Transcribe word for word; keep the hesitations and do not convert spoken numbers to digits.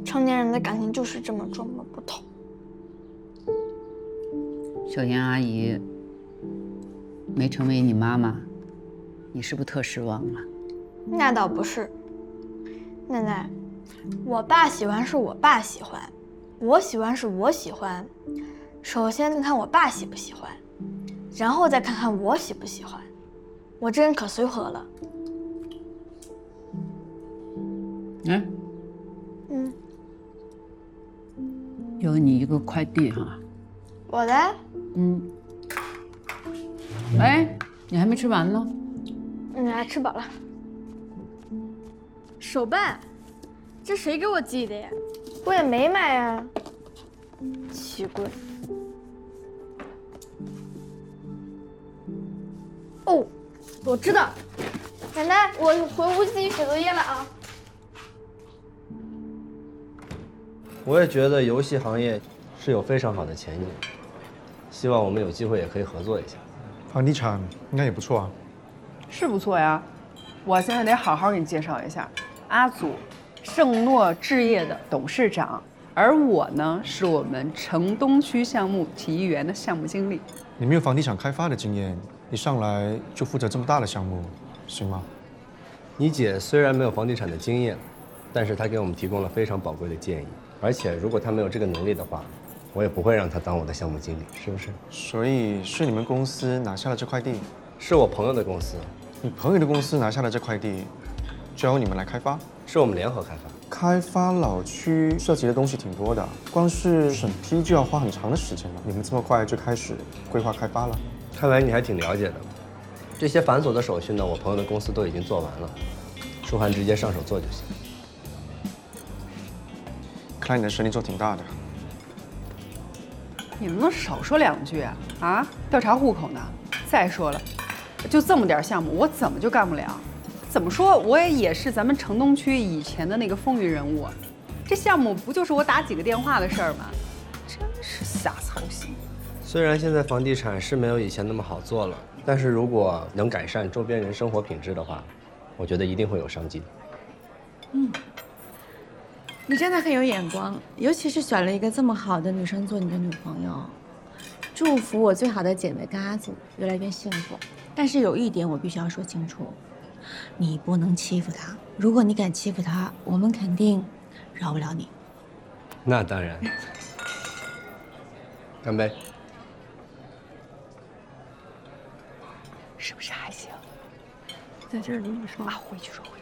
成年人的感情就是这么捉摸不透。 小妍阿姨没成为你妈妈，你是不是特失望了？ 那倒不是，奶奶，我爸喜欢是我爸喜欢，我喜欢是我喜欢。首先看看我爸喜不喜欢，然后再看看我喜不喜欢。我这人可随和了。 哎， 嗯， 有你一个快递哈。 我的？ 嗯。哎，你还没吃完呢。 奶奶吃饱了。手办，这谁给我寄的呀？我也没买呀。奇怪。哦，我知道，奶奶，我回屋自己写作业了啊。 我也觉得游戏行业是有非常好的前景，希望我们有机会也可以合作一下。 房地产应该也不错啊。 是不错呀，我现在得好好给你介绍一下，阿祖，盛诺置业的董事长，而我呢是我们城东区项目体育园的项目经理。 你没有房地产开发的经验，你上来就负责这么大的项目，行吗？ 你姐虽然没有房地产的经验，但是她给我们提供了非常宝贵的建议，而且如果她没有这个能力的话，我也不会让她当我的项目经理，是不是？ 所以是你们公司拿下了这块地？ 是我朋友的公司。 你朋友的公司拿下了这块地，就由你们来开发？ 是我们联合开发。 开发老区涉及的东西挺多的，光是审批就要花很长的时间了。你们这么快就开始规划开发了？ 看来你还挺了解的。这些繁琐的手续呢，我朋友的公司都已经做完了，书涵直接上手做就行。 看来你的生意做挺大的。 你能不能少说两句啊？啊，调查户口呢？再说了，就这么点项目，我怎么就干不了？怎么说，我也也是咱们城东区以前的那个风云人物，这项目不就是我打几个电话的事儿吗？真是瞎操心。 虽然现在房地产是没有以前那么好做了，但是如果能改善周边人生活品质的话，我觉得一定会有商机的。 嗯，你真的很有眼光，尤其是选了一个这么好的女生做你的女朋友。祝福我最好的姐妹跟阿祖越来越幸福。但是有一点我必须要说清楚，你不能欺负她。如果你敢欺负她，我们肯定饶不了你。 那当然。干杯。 是不是还行？ 在这儿跟你说啊，回去说回去。